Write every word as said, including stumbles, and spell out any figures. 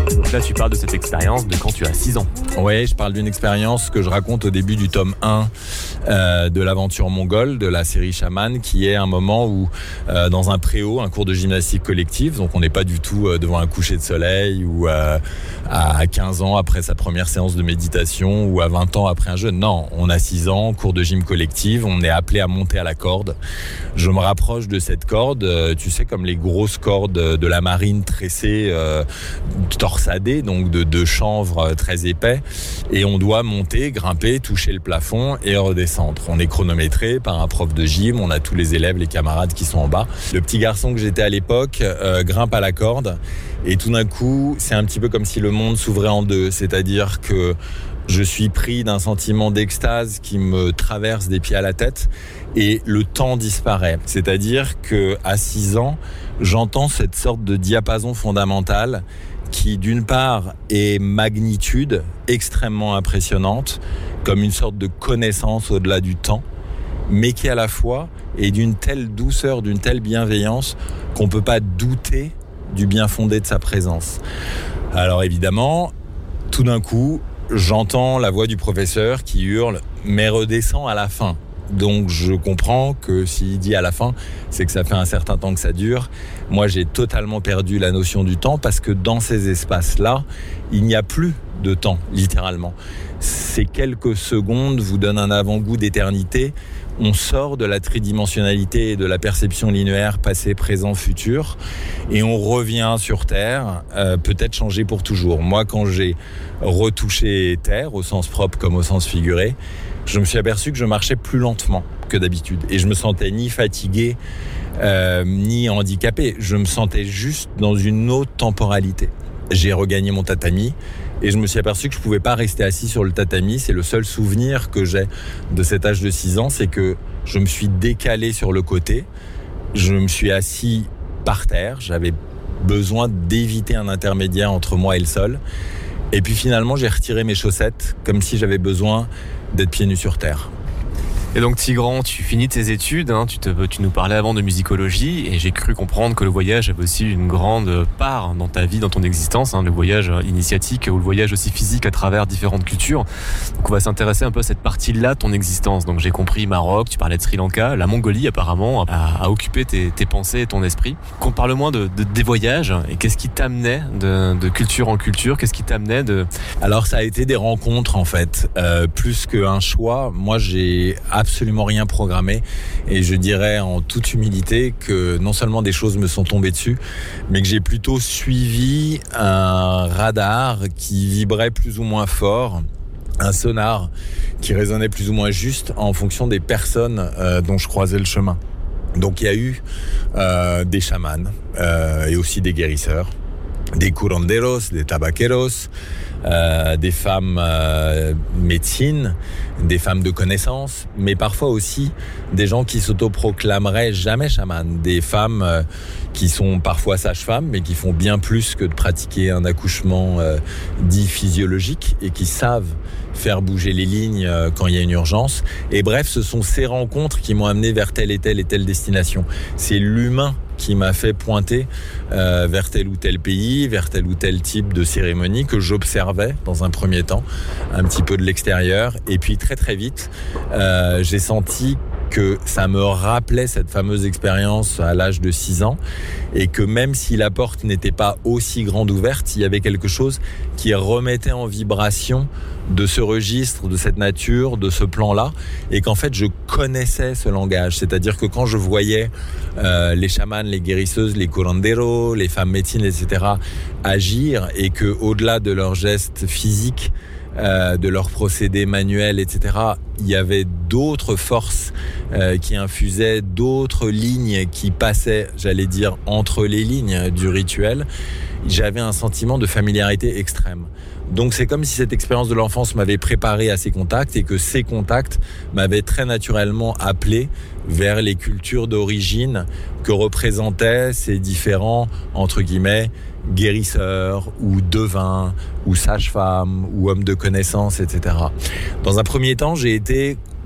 Donc là, tu parles de cette expérience de quand tu as six ans. Oui, je parle d'une expérience que je raconte au début du tome un euh, de l'aventure mongole, de la série Chaman, qui est un moment où, euh, dans un préau, un cours de gymnastique collective, donc on n'est pas du tout euh, devant un coucher de soleil ou euh, à quinze ans après sa première séance de méditation ou à vingt ans après un jeûne. Non, on a six ans, cours de gym collective, on est appelé à monter à la corde. Je me rapproche de cette corde, euh, tu sais, comme les grosses cordes de la marine tressées, euh, torsadées, donc de, de chanvre très épais, et on doit monter, grimper, toucher le plafond et redescendre. On est chronométré par un prof de gym, on a tous les élèves, les camarades qui sont en bas. Le petit garçon que j'étais à l'époque euh, grimpe à la corde et tout d'un coup, c'est un petit peu comme si le monde s'ouvrait en deux, c'est-à-dire que je suis pris d'un sentiment d'extase qui me traverse des pieds à la tête et le temps disparaît. C'est-à-dire qu'à six ans, j'entends cette sorte de diapason fondamental qui, d'une part, est magnitude extrêmement impressionnante, comme une sorte de connaissance au-delà du temps, mais qui, à la fois, est d'une telle douceur, d'une telle bienveillance qu'on ne peut pas douter du bien fondé de sa présence. Alors évidemment, tout d'un coup, j'entends la voix du professeur qui hurle « mais redescends à la fin ». Donc je comprends que s'il dit à la fin, c'est que ça fait un certain temps que ça dure. Moi, j'ai totalement perdu la notion du temps parce que dans ces espaces-là, il n'y a plus de temps, littéralement. Ces quelques secondes vous donnent un avant-goût d'éternité. On sort de la tridimensionnalité et de la perception linéaire passé, présent, futur et on revient sur Terre, euh, peut-être changé pour toujours. Moi, quand j'ai retouché Terre, au sens propre comme au sens figuré, je me suis aperçu que je marchais plus lentement que d'habitude et je me sentais ni fatigué euh, ni handicapé. Je me sentais juste dans une autre temporalité. J'ai regagné mon tatami et je me suis aperçu que je pouvais pas rester assis sur le tatami. C'est le seul souvenir que j'ai de cet âge de six ans, c'est que je me suis décalé sur le côté, je me suis assis par terre, j'avais besoin d'éviter un intermédiaire entre moi et le sol. Et puis finalement, j'ai retiré mes chaussettes comme si j'avais besoin d'être pieds nus sur terre. Et donc Tigran, tu finis tes études, hein, tu, te, tu nous parlais avant de musicologie et j'ai cru comprendre que le voyage avait aussi une grande part dans ta vie, dans ton existence, hein, le voyage initiatique ou le voyage aussi physique à travers différentes cultures. Donc on va s'intéresser un peu à cette partie-là de ton existence. Donc j'ai compris Maroc, tu parlais de Sri Lanka, la Mongolie apparemment a, a occupé tes, tes pensées et ton esprit. Qu'on parle moins de, de, des voyages et qu'est-ce qui t'amenait de, de culture en culture, qu'est-ce qui t'amenait de... Alors ça a été des rencontres en fait, euh, plus qu'un choix. Moi j'ai absolument rien programmé et je dirais en toute humilité que non seulement des choses me sont tombées dessus, mais que j'ai plutôt suivi un radar qui vibrait plus ou moins fort, un sonar qui résonnait plus ou moins juste en fonction des personnes euh, dont je croisais le chemin. Donc il y a eu euh, des chamans euh, et aussi des guérisseurs, des curanderos, des tabaqueros, euh, des femmes euh, médecines, des femmes de connaissance, mais parfois aussi des gens qui s'autoproclameraient jamais chamans, des femmes euh, qui sont parfois sages-femmes, mais qui font bien plus que de pratiquer un accouchement euh, dit physiologique et qui savent faire bouger les lignes euh, quand il y a une urgence. Et bref, ce sont ces rencontres qui m'ont amené vers telle et telle et telle destination. C'est l'humain qui m'a fait pointer euh, vers tel ou tel pays, vers tel ou tel type de cérémonie que j'observais dans un premier temps, un petit peu de l'extérieur. Et puis très très vite, euh, j'ai senti que ça me rappelait cette fameuse expérience à l'âge de six ans et que même si la porte n'était pas aussi grande ouverte, il y avait quelque chose qui remettait en vibration de ce registre, de cette nature, de ce plan-là et qu'en fait je connaissais ce langage. C'est-à-dire que quand je voyais euh, les chamans, les guérisseuses, les curanderos, les femmes médecines, et cetera agir et que au-delà de leurs gestes physiques, Euh, de leurs procédés manuels, et cetera. Il y avait d'autres forces euh, qui infusaient, d'autres lignes qui passaient, j'allais dire, entre les lignes du rituel. J'avais un sentiment de familiarité extrême. Donc c'est comme si cette expérience de l'enfance m'avait préparé à ces contacts et que ces contacts m'avaient très naturellement appelé vers les cultures d'origine que représentaient ces différents, entre guillemets, guérisseurs ou devins ou sages-femmes ou hommes de connaissance, et cetera. Dans un premier temps, j'ai été